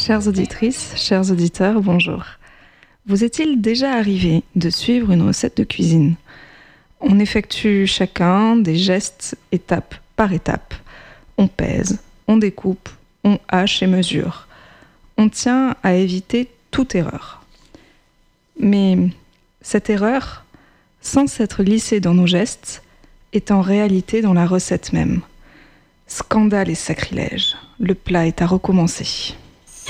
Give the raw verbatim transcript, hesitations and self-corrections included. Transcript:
Chères auditrices, chers auditeurs, bonjour. Vous est-il déjà arrivé de suivre une recette de cuisine ? On effectue chacun des gestes étape par étape. On pèse, on découpe, on hache et mesure. On tient à éviter toute erreur. Mais cette erreur, sans s'être glissée dans nos gestes, est en réalité dans la recette même. Scandale et sacrilège, le plat est à recommencer.